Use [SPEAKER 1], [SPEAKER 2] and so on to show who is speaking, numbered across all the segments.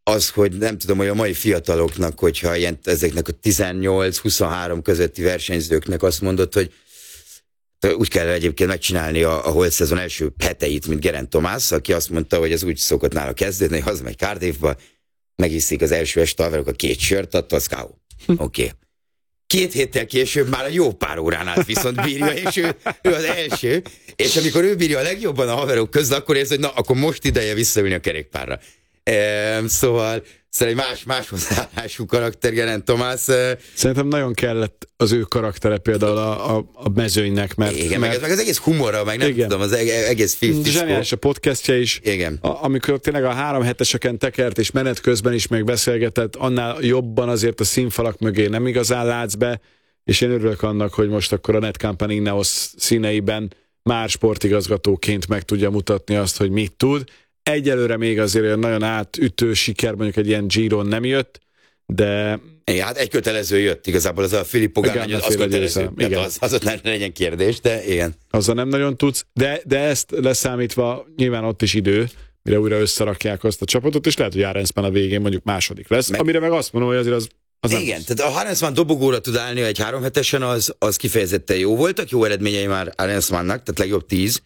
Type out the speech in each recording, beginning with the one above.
[SPEAKER 1] az, hogy nem tudom, hogy a mai fiataloknak, hogyha ezeknek a 18-23 közötti versenyzőknek azt mondod, hogy úgy kell egyébként megcsinálni a holt szezon első heteit, mint Geraint Thomas, aki azt mondta, hogy ez úgy szokott nála kezdődni, hogy hazamegy Cardiffba, megiszik az első este haverok a 2 sört, attól az K.O. Oké. 2 héttel később már a jó pár órán át viszont bírja, és ő az első, és amikor ő bírja a legjobban a haverok között, akkor érzi, hogy na, akkor most ideje visszaülni a kerékpárra. Szóval egy más hozzáállású karakter Geraint Thomas.
[SPEAKER 2] Szerintem nagyon kellett az ő karaktere például a mezőnynek, mert...
[SPEAKER 1] Igen, meg az egész humorra, meg nem tudom, az egész fiszkó.
[SPEAKER 2] Zseniális a podcastja is.
[SPEAKER 1] Igen.
[SPEAKER 2] Amikor tényleg a 3 heteseken tekert, és menet közben is még beszélgetett, annál jobban azért a színfalak mögé nem igazán látsz be, és én örülök annak, hogy most akkor a Netcompany Ineos színeiben már sportigazgatóként meg tudja mutatni azt, hogy mit tud. Egyelőre még azért olyan nagyon átütő siker, mondjuk egy ilyen Giron nem jött, de...
[SPEAKER 1] Igen, hát egy kötelező jött igazából, az a Filippo Ganna, az kötelező. Az ott nem legyen kérdés, de igen.
[SPEAKER 2] Azzal nem nagyon tudsz, de ezt leszámítva nyilván ott is idő, mire újra összerakják azt a csapatot, és lehet, hogy Arensman a végén mondjuk második lesz, amire meg azt mondom, hogy azért az
[SPEAKER 1] igen, tehát a Arensman dobogóra tud állni egy 3 hetesen, az kifejezetten jó voltak, jó eredményei már Arensmannak, tehát legjobb 10,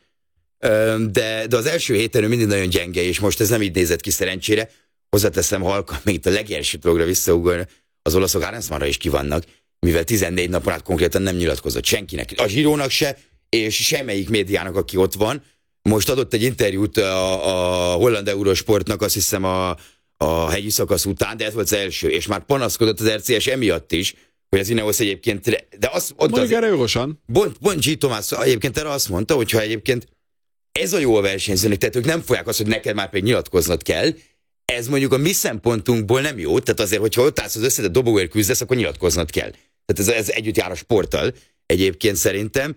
[SPEAKER 1] de az első héten ő mindig nagyon gyenge, és most ez nem így nézett ki szerencsére. Hozzáteszem halkan, még itt a legelső dologra visszaugorni, az olaszok Arensmanra is kivannak, mivel 14 napon át konkrétan nem nyilatkozott senkinek, a Girónak se, és semmelyik médiának, aki ott van. Most adott egy interjút a holland Eurosportnak, azt hiszem a hegyi szakasz után, de ez volt az első, és már panaszkodott az RCS emiatt is, hogy az Ineos egyébként, de azt...
[SPEAKER 2] Mondjuk erre jogosan.
[SPEAKER 1] G. Thomas egyébként erre azt mondta, hogyha egyébként ez a jó versenyzőnek, tehát ők nem fogják azt, hogy neked már pedig nyilatkoznod kell, ez mondjuk a mi szempontunkból nem jó, tehát azért, hogyha ott állsz az összetett dobogóért küzdesz, akkor nyilatkoznod kell. Tehát ez együtt jár a sporttal egyébként szerintem,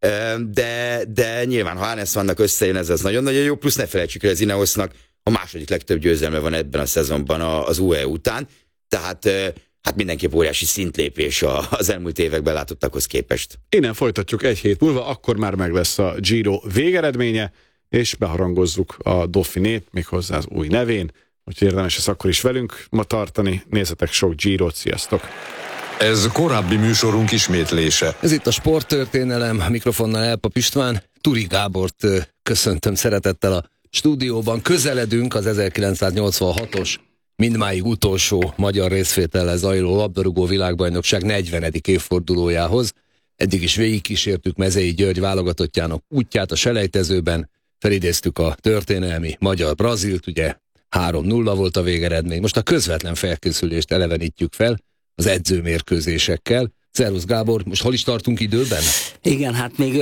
[SPEAKER 1] de nyilván, ha Arensmannak összejön, ez nagyon-nagyon jó, plusz ne felejtsük el, az Ineosnak a második legtöbb győzelme van ebben a szezonban az UE után, tehát hát mindenképp óriási szintlépés az elmúlt években látottakhoz képest.
[SPEAKER 2] Innen folytatjuk 1 hét múlva, akkor már meg lesz a Giro végeredménye, és beharangozzuk a Dauphinét, méghozzá az új nevén, úgyhogy érdemes ezt akkor is velünk ma tartani. Nézzetek sok Girot, sziasztok!
[SPEAKER 3] Ez korábbi műsorunk ismétlése.
[SPEAKER 4] Ez itt a Sporttörténelem, a mikrofonnal Elpap István. Turi Gábort köszöntöm szeretettel a stúdióban. Közeledünk az 1986-os mindmáig utolsó magyar részvétellel zajló labdarúgó világbajnokság 40. évfordulójához. Eddig is végigkísértük Mezei György válogatottjának útját a selejtezőben, felidéztük a történelmi magyar-brazilt, ugye 3-0 volt a végeredmény. Most a közvetlen felkészülést elevenítjük fel az edzőmérkőzésekkel. Szervusz Gábor, most hol is tartunk időben?
[SPEAKER 5] Igen, hát még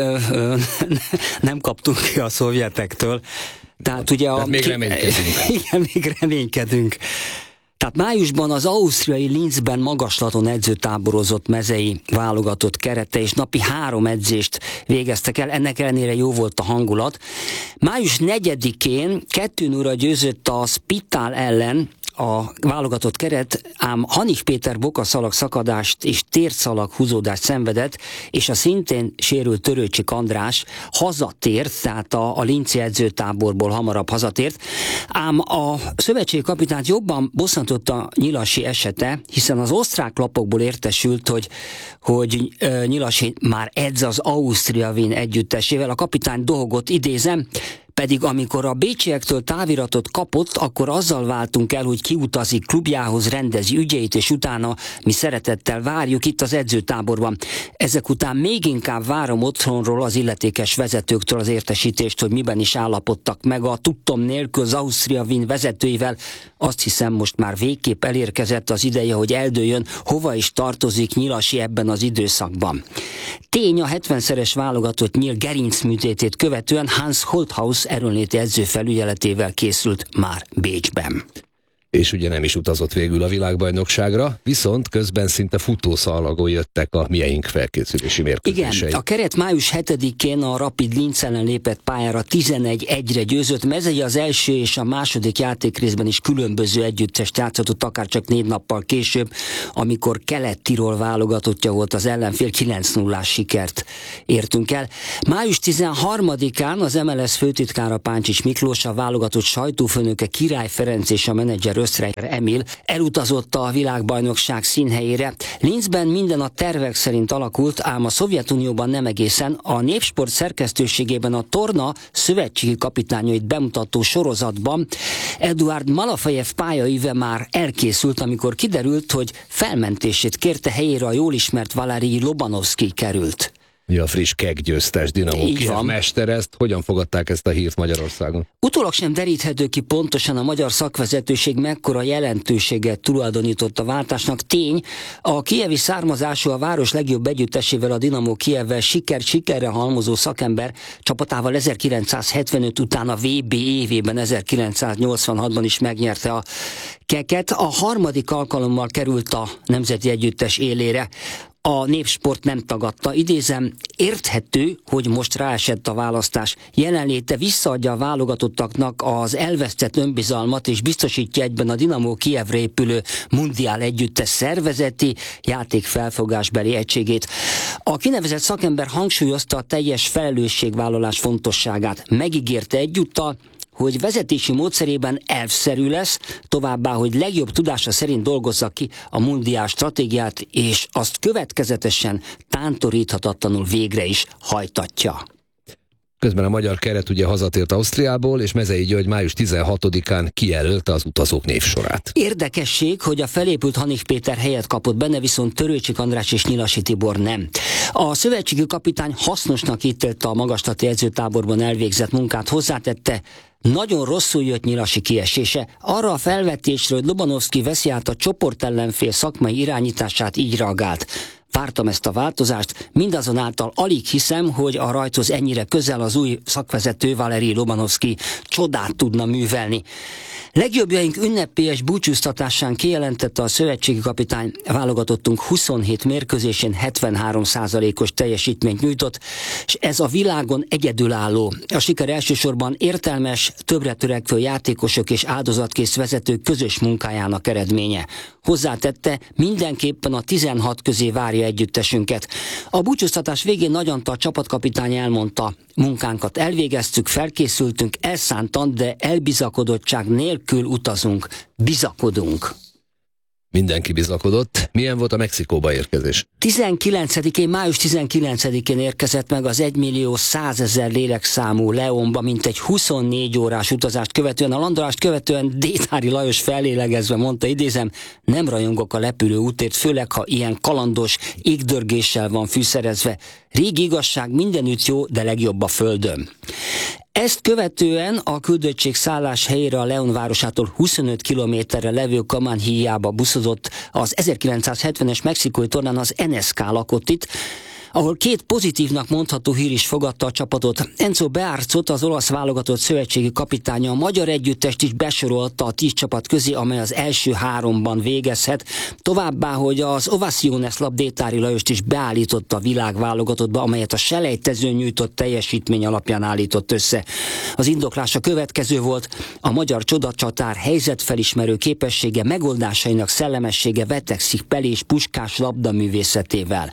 [SPEAKER 5] nem kaptunk ki a szovjetektől. Tehát ugye
[SPEAKER 4] még reménykedünk.
[SPEAKER 5] Igen, még reménykedünk. Tehát májusban az ausztriai Linzben magaslaton edzőtáborozott mezei válogatott kerete, és napi 3 edzést végeztek el, ennek ellenére jó volt a hangulat. Május 4-én 2-0-ra győzött a Spittal ellen a válogatott keret, ám Hanich Péter bokaszalag szakadást és térszalag húzódást szenvedett, és a szintén sérült Törőcsik András hazatért, tehát a linci edzőtáborból hamarabb hazatért, ám a szövetségkapitányt jobban bosszantotta Nyilasi esete, hiszen az osztrák lapokból értesült, hogy Nyilasi már edz az Austria Wien együttesével, a kapitány dohogott, idézem, pedig amikor a bécsiektől táviratot kapott, akkor azzal váltunk el, hogy kiutazik klubjához, rendezi ügyeit, és utána mi szeretettel várjuk itt az edzőtáborban. Ezek után még inkább várom otthonról az illetékes vezetőktől az értesítést, hogy miben is állapodtak meg a tudtom nélkül az Austria Wien vezetőivel. Azt hiszem, most már végképp elérkezett az ideje, hogy eldőljön, hova is tartozik Nyilasi ebben az időszakban. Tény, a 70-szeres válogatott Nyíl gerincműtétét követően Hans Holthaus erőnléti edző felügyeletével készült már Bécsben.
[SPEAKER 4] És ugye nem is utazott végül a világbajnokságra, viszont közben szinte futószalagon jöttek a mieink felkészülési mérkőzései.
[SPEAKER 5] Igen, a keret május 7-én a Rapid Linz ellen lépett pályára 11-1-re győzött. Mezei az első és a második játékrészben is különböző együttest játszott, akár csak 4 nappal később, amikor Kelet-Tirol válogatottja volt az ellenfél, 9-0-ás sikert értünk el. Május 13-án az MLS főtitkára Páncsics Miklós, a válogatott sajtófőnöke Király Ferenc és a menedzser Ösztreicher Emil elutazott a világbajnokság színhelyére. Linzben minden a tervek szerint alakult, ám a Szovjetunióban nem egészen. A Népsport szerkesztőségében a torna szövetségi kapitányait bemutató sorozatban Eduard Malafejev pályaíve már elkészült, amikor kiderült, hogy felmentését kérte helyére a jól ismert Valerij Lobanovszkij került.
[SPEAKER 4] Ja, a friss keggyőztes Dinamo Kijev mester, hogyan fogadták ezt a hírt Magyarországon?
[SPEAKER 5] Utólag sem deríthető ki pontosan a magyar szakvezetőség mekkora jelentőséget tulajdonított a váltásnak. Tény, a kijevi származású, a város legjobb együttesével, a Dinamo Kijevvel sikerre halmozó szakember csapatával 1975 után a VB évében 1986-ban is megnyerte a keket. A harmadik alkalommal került a nemzeti együttes élére. A Népsport nem tagadta, idézem, érthető, hogy most ráesett a választás. Jelenléte visszaadja a válogatottaknak az elvesztett önbizalmat, és biztosítja egyben a Dinamo Kijevre épülő mundiál együttes szervezeti játékfelfogásbeli egységét. A kinevezett szakember hangsúlyozta a teljes felelősségvállalás fontosságát. Megígérte egyúttal, hogy vezetési módszerében elvszerű lesz, továbbá, hogy legjobb tudása szerint dolgozza ki a mundiál stratégiát, és azt következetesen, tántoríthatatlanul végre is hajtatja.
[SPEAKER 4] Közben a magyar keret ugye hazatért Ausztriából, és Mezei György május 16-án kijelölte az utazók névsorát.
[SPEAKER 5] Érdekesség, hogy a felépült Hanif Péter helyet kapott benne, viszont Törőcsik András és Nyilasi Tibor nem. A szövetségi kapitány hasznosnak ítélte a magaslati edzőtáborban elvégzett munkát, hozzátette, nagyon rosszul jött Nyilasi kiesése. Arra a felvetésről, hogy Lobanovszkij veszi át a csoportellenfél szakmai irányítását, így reagált. Vártam ezt a változást, mindazonáltal alig hiszem, hogy a rajthoz ennyire közel az új szakvezető Valerij Lobanovszkij csodát tudna művelni. Legjobbjaink ünnepélyes búcsúztatásán kijelentette a szövetségi kapitány, válogatottunk 27 mérkőzésén 73%-os teljesítményt nyújtott, és ez a világon egyedülálló. A siker elsősorban értelmes, többre törekvő játékosok és áldozatkész vezetők közös munkájának eredménye. Hozzátette, mindenképpen a 16 közé várja együttesünket. A búcsúztatás végén Nagy Antal csapatkapitány elmondta, munkánkat elvégeztük, felkészültünk, elszántan, de elbizakodottság nélkül utazunk, bizakodunk.
[SPEAKER 4] Mindenki bizakodott. Milyen volt a Mexikóba érkezés?
[SPEAKER 5] Május 19-én érkezett meg az 1.100.000 lélekszámú Leónba, mintegy 24 órás utazást követően. A landolást követően Détári Lajos fellélegezve mondta, idézem, nem rajongok a lepülő útért, főleg ha ilyen kalandos égdörgéssel van fűszerezve. Régi igazság, mindenütt jó, de legjobb a földön. Ezt követően a küldöttség szállás helyére a León városától 25 kilométerre levő Kamanhíjába buszozott. Az 1970-es mexikói tornán az NSK lakott itt, ahol két pozitívnak mondható hír is fogadta a csapatot. Enzo Bearzot, az olasz válogatott szövetségi kapitánya, a magyar együttest is besorolta a 10 csapat közé, amely az első 3-ban végezhet. Továbbá, hogy az Ovaciones Lab Détári Lajost is beállította a világválogatottba, amelyet a selejtezőn nyújtott teljesítmény alapján állított össze. Az indoklás a következő volt, a magyar csodacsatár helyzetfelismerő képessége, megoldásainak szellemessége vetekszik Pelé és Puskás labdaművészetével.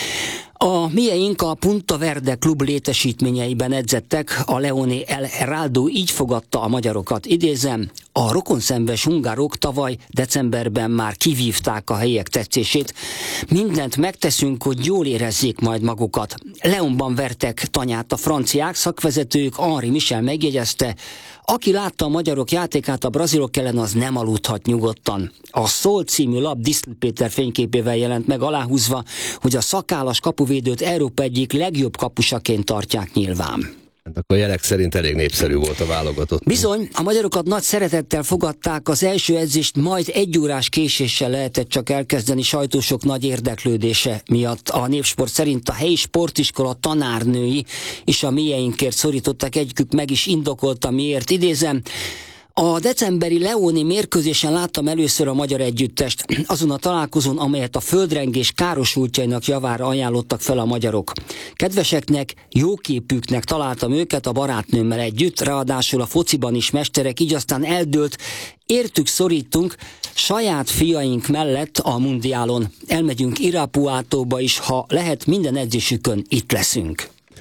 [SPEAKER 5] A mieink a Punta Verde klub létesítményeiben edzettek, a Leone El Heraldo így fogadta a magyarokat, idézem, a rokonszenves ungárok tavaly decemberben már kivívták a helyiek tetszését. Mindent megteszünk, hogy jól érezzék majd magukat. Leonban vertek tanyát a franciák, szakvezetők, Henri Michel megjegyezte, aki látta a magyarok játékát a brazilok ellen, az nem aludhat nyugodtan. A Szól című lap Disztl Péter fényképével jelent meg, aláhúzva, hogy a szakállas kapuvédőt Európa egyik legjobb kapusaként tartják nyilván.
[SPEAKER 4] Hát akkor jelek szerint elég népszerű volt a válogatott.
[SPEAKER 5] Bizony, a magyarokat nagy szeretettel fogadták, az első edzést majd 1 órás késéssel lehetett csak elkezdeni sajtósok nagy érdeklődése miatt. A Népsport szerint a helyi sportiskola tanárnői és a mieinkért szorítottak, egyikük meg is indokolta miért, idézem, a decemberi leóni mérkőzésen láttam először a magyar együttest, azon a találkozón, amelyet a földrengés károsultjainak javára ajánlottak fel a magyarok. Kedveseknek, jóképűknek találtam őket a barátnőmmel együtt, ráadásul a fociban is mesterek, így aztán eldőlt, értük szorítunk, saját fiaink mellett a mundiálon. Elmegyünk Irapuátóba is, ha lehet, minden edzésükön itt leszünk.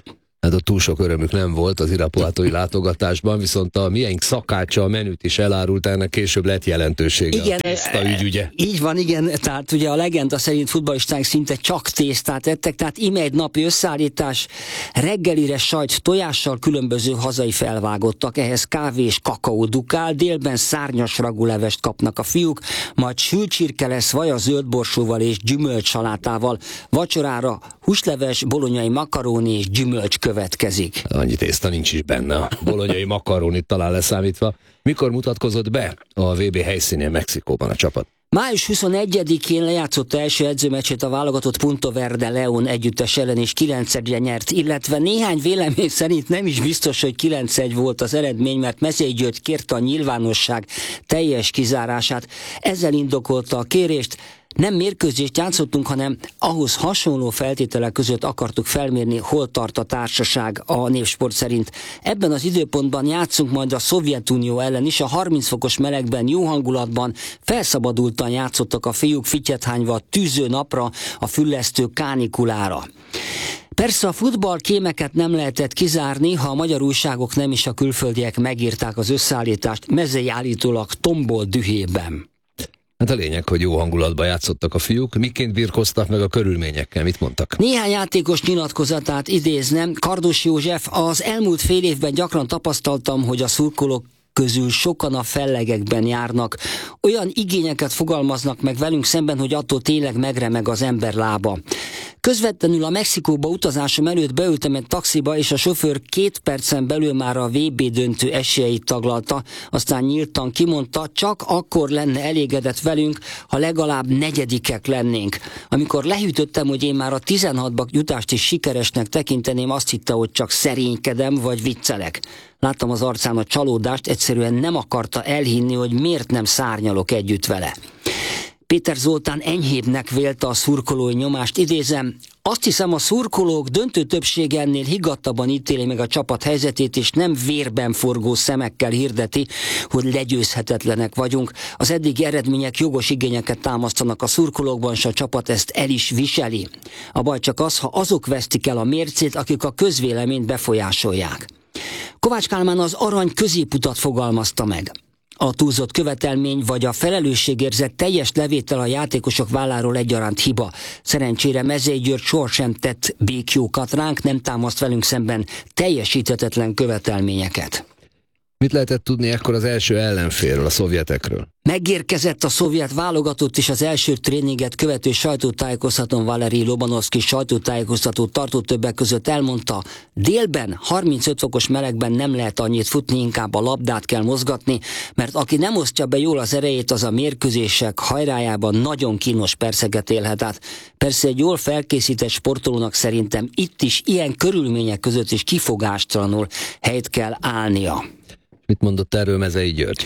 [SPEAKER 4] Hát ott túl sok örömük nem volt az irapuátói látogatásban, viszont a miénk szakácsa a menüt is elárult, ennek később lett jelentősége.
[SPEAKER 5] Igen,
[SPEAKER 4] a tészta ügy, ugye?
[SPEAKER 5] Így van, igen, tehát ugye a legenda szerint futballisták szinte csak tésztát ettek, tehát ime egy napi összeállítás, reggelire sajt tojással különböző hazai felvágottak, ehhez kávé és kakaó dukál, délben szárnyas ragulevest kapnak a fiúk, majd sült csirke lesz vaja zöldborsóval és gyümölcsalátával, vacsorára húsleves, bolonyai makaróni és gyümölcs következik.
[SPEAKER 4] Annyi tészta nincs is benne, a bolonyai makarónit talán leszámítva. Mikor mutatkozott be a VB helyszínén Mexikóban a csapat?
[SPEAKER 5] Május 21-én lejátszotta első edzőmeccsét a válogatott Punta Verde León együttes ellen, és 9-1-re nyert, illetve néhány vélemény szerint nem is biztos, hogy 9-1 volt az eredmény, mert Mezei György kérte a nyilvánosság teljes kizárását. Ezzel indokolta a kérést. Nem mérkőzést játszottunk, hanem ahhoz hasonló feltételek között akartuk felmérni, hol tart a társaság a Népsport szerint. Ebben az időpontban játszunk majd a Szovjetunió ellen is, a 30 fokos melegben, jó hangulatban, felszabadultan játszottak a fiúk, fittyethányva a tűző napra, a füllesztő kánikulára. Persze a futballkémeket nem lehetett kizárni, ha a magyar újságok nem is a külföldiek megírták az összeállítást, Mezei állítólag tombol dühében.
[SPEAKER 4] Hát a lényeg, hogy jó hangulatban játszottak a fiúk. Miként birkoztak meg a körülményekkel? Mit mondtak?
[SPEAKER 5] Néhány játékos nyilatkozatát idéznem. Kardos József: az elmúlt fél évben gyakran tapasztaltam, hogy a szurkolók közül sokan a fellegekben járnak. Olyan igényeket fogalmaznak meg velünk szemben, hogy attól tényleg megremeg az ember lába. Közvetlenül a Mexikóba utazásom előtt beültem egy taxiba, és a sofőr 2 percen belül már a VB döntő esélyeit taglalta, aztán nyíltan kimondta, csak akkor lenne elégedett velünk, ha legalább 4. lennénk. Amikor lehűtöttem, hogy én már a 16-ba jutást is sikeresnek tekinteném, azt hitte, hogy csak szerénykedem vagy viccelek. Láttam az arcán a csalódást, egyszerűen nem akarta elhinni, hogy miért nem szárnyalok együtt vele. Péter Zoltán enyhébbnek vélte a szurkolói nyomást, idézem: azt hiszem, a szurkolók döntő többsége ennél higgadtabban ítéli meg a csapat helyzetét, és nem vérben forgó szemekkel hirdeti, hogy legyőzhetetlenek vagyunk. Az eddigi eredmények jogos igényeket támasztanak a szurkolókban, és a csapat ezt el is viseli. A baj csak az, ha azok vesztik el a mércét, akik a közvéleményt befolyásolják. Kovács Kálmán az arany középutat fogalmazta meg. A túlzott követelmény vagy a felelősségérzet teljes levétel a játékosok válláról egyaránt hiba. Szerencsére Mezei György sohasem tett békjókat ránk, nem támaszt velünk szemben teljesíthetetlen követelményeket.
[SPEAKER 4] Mit lehetett tudni ekkor az első ellenfélről, a szovjetekről?
[SPEAKER 5] Megérkezett a szovjet válogatott, és az első tréninget követő sajtótájékoztatón Valeri Lobanovszky sajtótájékoztatót tartó többek között elmondta: délben, 35 fokos melegben nem lehet annyit futni, inkább a labdát kell mozgatni, mert aki nem osztja be jól az erejét, az a mérkőzések hajrájában nagyon kínos perceket élhet át. Persze egy jól felkészített sportolónak szerintem itt is ilyen körülmények között is kifogástalanul helyt kell állnia.
[SPEAKER 4] Mit mondott erről Mezei György?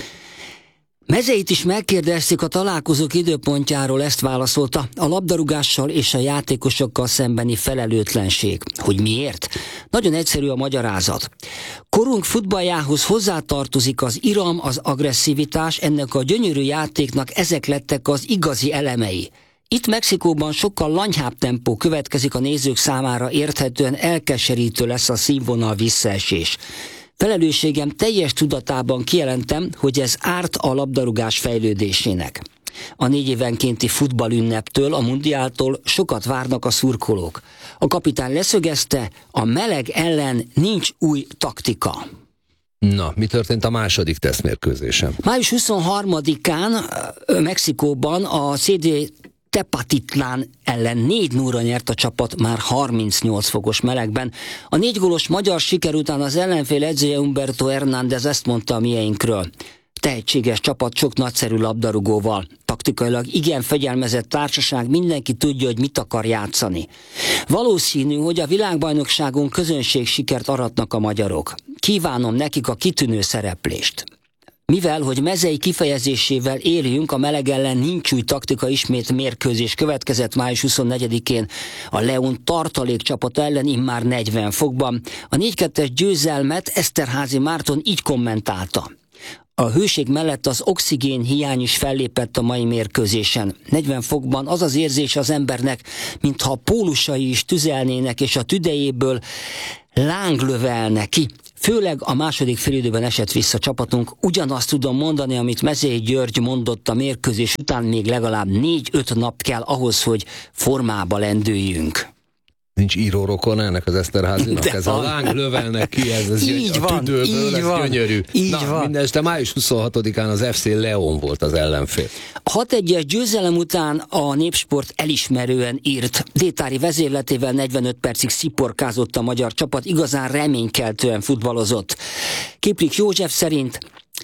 [SPEAKER 5] Mezeit is megkérdezték a találkozók időpontjáról, ezt válaszolta: a labdarúgással és a játékosokkal szembeni felelőtlenség. Hogy miért? Nagyon egyszerű a magyarázat. Korunk futballjához hozzátartozik az iram, az agresszivitás, ennek a gyönyörű játéknak ezek lettek az igazi elemei. Itt Mexikóban sokkal lanyhább tempó következik, a nézők számára érthetően elkeserítő lesz a színvonal visszaesés. Felelősségem teljes tudatában kijelentem, hogy ez árt a labdarúgás fejlődésének. A 4 évenkénti futballünneptől, a mundiáltól sokat várnak a szurkolók. A kapitány leszögezte, a meleg ellen nincs új taktika.
[SPEAKER 4] Na, mi történt a második tesztmérkőzésen?
[SPEAKER 5] Május 23-án Mexikóban a CD Tepatitlán ellen 4-0-ra nyert a csapat már 38 fokos melegben. A 4 gólos magyar siker után az ellenfél edzője Humberto Hernández ezt mondta a mieinkről: tehetséges csapat sok nagyszerű labdarúgóval. Taktikailag igen fegyelmezett társaság, mindenki tudja, hogy mit akar játszani. Valószínű, hogy a világbajnokságon közönség sikert aratnak a magyarok. Kívánom nekik a kitűnő szereplést. Mivel, hogy Mezei kifejezésével élünk, a meleg ellen nincs új taktika, ismét mérkőzés következett május 24-én a León tartalék csapata ellen, immár 40 fokban. A 4-2-es győzelmet Eszterházy Márton így kommentálta: a hőség mellett az oxigén hiány is fellépett a mai mérkőzésen. 40 fokban az az érzés az embernek, mintha a pólusai is tüzelnének, és a tüdejéből lánglövelne ki. Főleg a második félidőben esett vissza csapatunk. Ugyanazt tudom mondani, amit Mezei György mondott a mérkőzés után, még legalább 4-5 nap kell ahhoz, hogy formába lendüljünk.
[SPEAKER 4] Nincs írórokon ennek az Eszterházinak? Ez a láng lövelnek ki, ez
[SPEAKER 5] így
[SPEAKER 4] a
[SPEAKER 5] van,
[SPEAKER 4] tüdőből, ez gyönyörű.
[SPEAKER 5] Így van.
[SPEAKER 4] Mindeneste május 26-án az FC León volt az ellenfél.
[SPEAKER 5] A 6-1-es győzelem után a Népsport elismerően írt. Détári vezérletével 45 percig sziporkázott a magyar csapat, igazán reménykeltően futballozott. Kiprik József szerint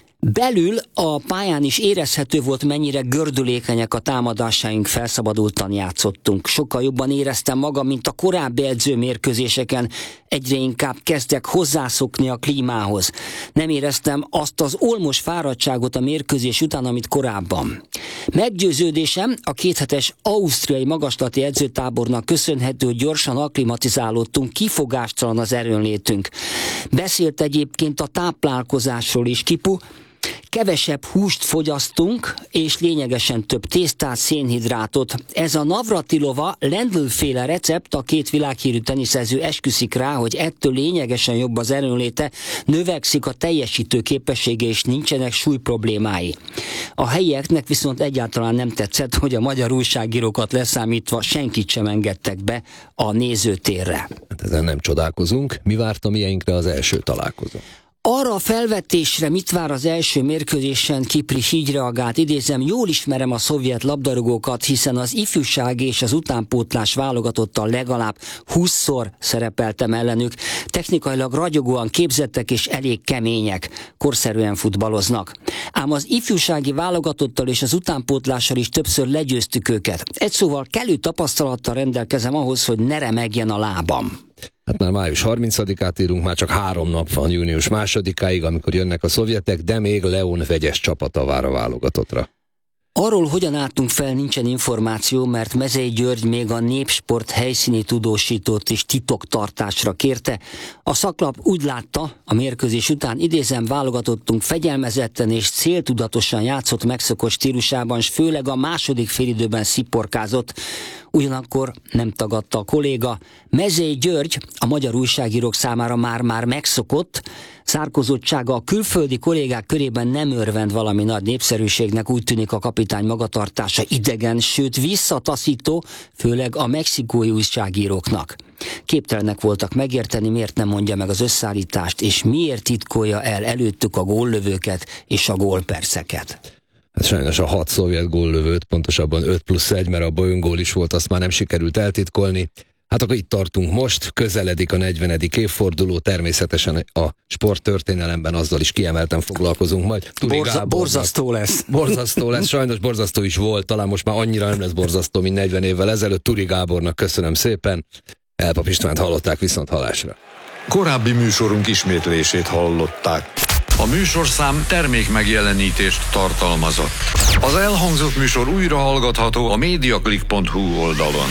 [SPEAKER 5] belül a pályán is érezhető volt, mennyire gördülékenyek a támadásaink, felszabadultan játszottunk. Sokkal jobban éreztem magam, mint a korábbi edzőmérkőzéseken. Egyre inkább kezdek hozzászokni a klímához. Nem éreztem azt az olmos fáradtságot a mérkőzés után, amit korábban. Meggyőződésem a 2 hetes ausztriai magaslati edzőtábornak köszönhető, hogy gyorsan akklimatizálódtunk, kifogástalan az erőnlétünk. Beszélt egyébként a táplálkozásról is Kipu. Kevesebb húst fogyasztunk, és lényegesen több tésztát, szénhidrátot. Ez a Navratilova Lendl-féle recept, a 2 világhírű teniszező esküszik rá, hogy ettől lényegesen jobb az erőnléte, növekszik a teljesítő képessége, és nincsenek súlyproblémái. A helyieknek viszont egyáltalán nem tetszett, hogy a magyar újságírókat leszámítva senkit sem engedtek be a nézőtérre.
[SPEAKER 4] Hát ezen nem csodálkozunk. Mi várt a mieinkre az első találkozó?
[SPEAKER 5] Arra a felvetésre, mit vár az első mérkőzésen, Kipris így reagált, idézem, jól ismerem a szovjet labdarúgókat, hiszen az ifjúság és az utánpótlás válogatottal legalább 20-szor szerepeltem ellenük. Technikailag ragyogóan képzettek és elég kemények, korszerűen futballoznak. Ám az ifjúsági válogatottal és az utánpótlással is többször legyőztük őket. Egy szóval kellő tapasztalattal rendelkezem ahhoz, hogy ne remegjen a lábam.
[SPEAKER 4] Hát már május 30-át írunk, már csak 3 nap van június 2-áig, amikor jönnek a szovjetek, de még León vegyes csapata vár a válogatottra.
[SPEAKER 5] Arról, hogyan álltunk fel, nincsen információ, mert Mezei György még a Népsport helyszíni tudósítót is titoktartásra kérte. A szaklap úgy látta, a mérkőzés után, idézem, válogatottunk fegyelmezetten és céltudatosan játszott megszokott stílusában, s főleg a második félidőben sziporkázott. Ugyanakkor nem tagadta a kolléga, Mezei György a magyar újságírók számára már megszokott, szárkozottsága a külföldi kollégák körében nem örvend valami nagy népszerűségnek, úgy tűnik a kapitány magatartása idegen, sőt visszataszító, főleg a mexikói újságíróknak. Képtelenek voltak megérteni, miért nem mondja meg az összeállítást, és miért titkolja el előttük a góllövőket és a gólperceket.
[SPEAKER 4] Hát sajnos a 6 szovjet góllövőt, pontosabban 5+1, mert abban öngól is volt, azt már nem sikerült eltitkolni. Hát akkor itt tartunk most, közeledik a 40. évforduló, természetesen a sporttörténelemben azzal is kiemelten foglalkozunk majd.
[SPEAKER 5] Borzasztó lesz.
[SPEAKER 4] Borzasztó lesz, sajnos borzasztó is volt, talán most már annyira nem lesz borzasztó, mint 40 évvel ezelőtt. Turi Gábornak köszönöm szépen, Elpap Istvánt hallották, viszont hallásra.
[SPEAKER 3] Korábbi műsorunk ismétlését hallották. A műsorszám termékmegjelenítést tartalmazott. Az elhangzott műsor újra hallgatható a mediaclick.hu oldalon.